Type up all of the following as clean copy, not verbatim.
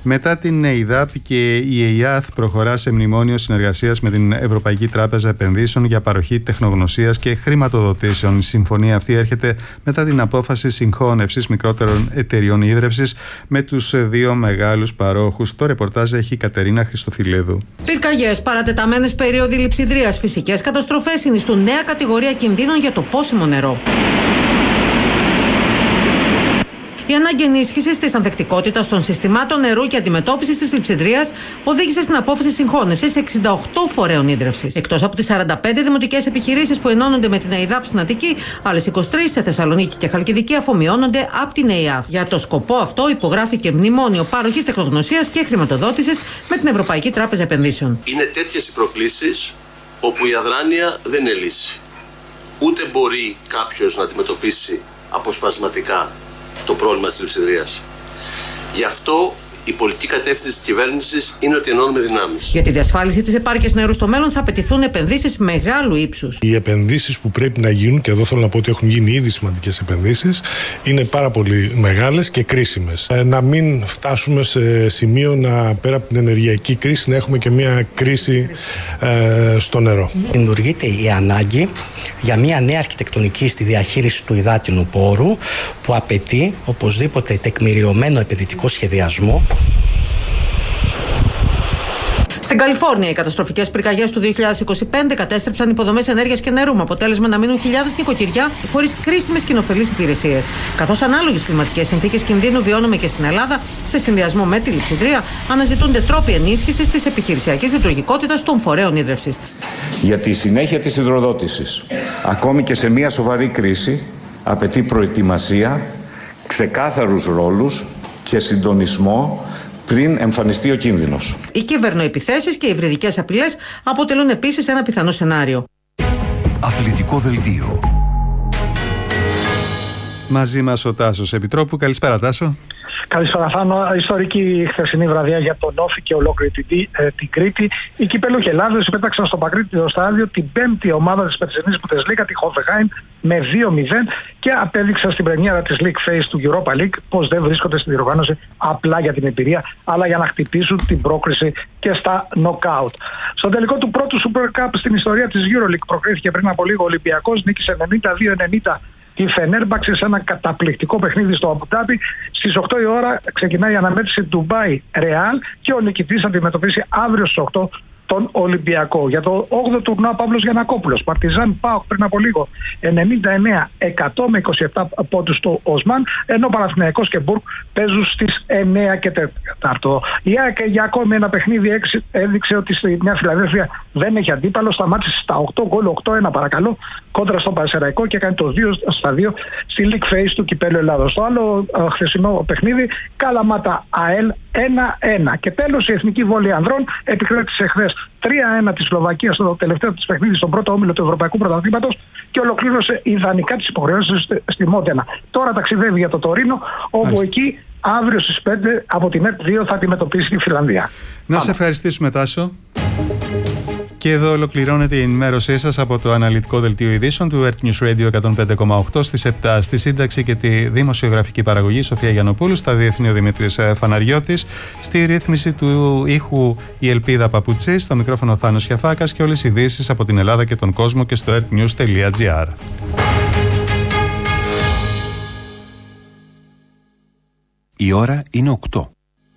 Μετά την ΕΙΔΑΠ και η ΕΙΑΘ προχωρά σε μνημόνιο συνεργασίας με την Ευρωπαϊκή Τράπεζα Επενδύσεων για παροχή τεχνογνωσίας και χρηματοδοτήσεων. Η συμφωνία αυτή έρχεται μετά την απόφαση συγχώνευσης μικρότερων εταιριών ίδρευσης με τους δύο μεγάλους παρόχους. Το ρεπορτάζ έχει η Κατερίνα Χριστοφιλέδου. Πυρκαγιές, παρατεταμένες περίοδοι λειψιδρίας, φυσικές καταστροφές συνιστούν νέα κατηγορία κινδύνων για το πόσιμο νερό. Η ανάγκη ενίσχυσης της ανθεκτικότητας των συστημάτων νερού και αντιμετώπισης της λειψιδρίας οδήγησε στην απόφαση συγχώνευσης 68 φορέων ίδρευσης. Εκτός από τις 45 δημοτικές επιχειρήσεις που ενώνονται με την ΕΙΔΑΠ στην Αττική, άλλες 23 σε Θεσσαλονίκη και Χαλκιδική αφομοιώνονται από την ΕΙΑΘ. Για το σκοπό αυτό υπογράφηκε μνημόνιο παροχής τεχνογνωσίας και χρηματοδότησης με την Ευρωπαϊκή Τράπεζα Επενδύσεων. Είναι τέτοιες οι προκλήσεις όπου η αδράνεια δεν είναι λύση. Ούτε μπορεί κάποιος να αντιμετωπίσει αποσπασματικά το πρόβλημα της λειψιδρίας. Γι' αυτό η πολιτική κατεύθυνση της κυβέρνησης είναι ότι ενώνουμε δυνάμεις. Για τη διασφάλιση της επάρκειας νερού στο μέλλον θα απαιτηθούν επενδύσεις μεγάλου ύψους. Οι επενδύσεις που πρέπει να γίνουν, και εδώ θέλω να πω ότι έχουν γίνει ήδη σημαντικές επενδύσεις, είναι πάρα πολύ μεγάλες και κρίσιμες. Να μην φτάσουμε σε σημείο πέρα από την ενεργειακή κρίση να έχουμε και μια κρίση στο νερό. Δημιουργείται η ανάγκη για μια νέα αρχιτεκτονική στη διαχείριση του υδάτινου πόρου που απαιτεί οπωσδήποτε τεκμηριωμένο επενδυτικό σχεδιασμό. Στην Καλιφόρνια, οι καταστροφικές πυρκαγιές του 2025 κατέστρεψαν υποδομές ενέργειας και νερού, με αποτέλεσμα να μείνουν χιλιάδες νοικοκυριά χωρίς κρίσιμες κοινοφελείς υπηρεσίες. Καθώς ανάλογες κλιματικές συνθήκες κινδύνου βιώνουμε και στην Ελλάδα, σε συνδυασμό με τη λειψιδρία, αναζητούνται τρόποι ενίσχυσης της επιχειρησιακής λειτουργικότητας των φορέων ίδρευσης. Για τη συνέχεια της υδροδότησης, ακόμη και σε μια σοβαρή κρίση, απαιτεί προετοιμασία, ξεκάθαρους ρόλους και συντονισμό πριν εμφανιστεί ο κίνδυνος. Οι κυβερνοεπιθέσεις και οι υβριδικές απειλές αποτελούν επίσης ένα πιθανό σενάριο. Αθλητικό δελτίο. Μαζί μας ο Τάσος Επιτρόπου. Καλησπέρα, Τάσο. Καλησπέρα, Θάνο. Ιστορική χθεσινή βραδιά για τον Όφη και ολόκληρη την Κρήτη. Οι κυπέλοχοι Ελλάδος επέταξαν στο Παγκρίτιο στάδιο την πέμπτη ομάδα της περσινής Bundesliga, τη Hoffenheim, με 2-0 και απέδειξαν στην πρεμιέρα της League Phase του Europa League πως δεν βρίσκονται στην διοργάνωση απλά για την εμπειρία, αλλά για να χτυπήσουν την πρόκριση και στα knockout. Στο τελικό του πρώτου Super Cup στην ιστορία της EuroLeague προκρίθηκε πριν από λίγο ο Ολυμπιακός, νίκησε 92-90 τη Φενέρμπαξε σε ένα καταπληκτικό παιχνίδι στο Αμπουντάμπι. Στις 8 η ώρα ξεκινάει η αναμέτρηση Ντουμπάι Ρεάλ και ο νικητής θα αντιμετωπίσει αύριο στις 8 τον Ολυμπιακό. Για το 8ο τουρνουά Παύλος Γιαννακόπουλος. Παρτιζάν ΠΑΟΚ πριν από λίγο 99-100 με 27 πόντους στο Οσμάν, ενώ Παναθηναϊκός και Μπουργκ παίζουν στις 9 και 4. Η ΑΕΚ για ακόμη ένα παιχνίδι έδειξε ότι στη Νέα Φιλαδέλφια δεν έχει αντίπαλο. Σταμάτησε στα 8 γκολ, 8-1 παρακαλώ, κόντρα στον Πανσεραϊκό και έκανε το 2-2 στη League Phase του Κυπέλλου Ελλάδος. Στο άλλο χθεσινό παιχνίδι, Καλαμάτα ΑΕΛ 1-1. Και τέλος η Εθνική Βόλη Ανδρών επικράτησε χθες 3-1 τη Σλοβακία στο τελευταίο της παιχνίδι στον πρώτο όμιλο του Ευρωπαϊκού Πρωταθλήματος και ολοκλήρωσε ιδανικά τις υποχρεώσεις στη Μόντενα. Τώρα ταξιδεύει για το Τωρίνο, όπου εκεί αύριο στις 5 από την ΕΡΤ2 θα αντιμετωπίσει τη Φιλανδία. Να σε ευχαριστήσουμε, Τάσο. Και εδώ ολοκληρώνεται η ενημέρωσή σας από το αναλυτικό δελτίο ειδήσεων του Earth News Radio 105,8 στις 7. Στη σύνταξη και τη δημοσιογραφική παραγωγή Σοφία Γιαννοπούλου, στα διεθνή ο Δημήτρης Φαναριώτης, στη ρύθμιση του ήχου η Ελπίδα Παπουτσή, στο μικρόφωνο Θάνος Χιαφάκας και όλες οι ειδήσεις από την Ελλάδα και τον κόσμο και στο earthnews.gr. Η ώρα είναι 8.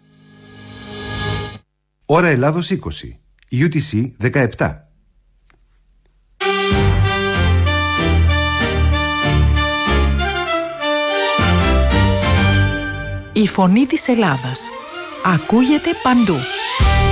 Ώρα Ελλάδος 20. UTC 17. Η φωνή της Ελλάδας ακούγεται παντού.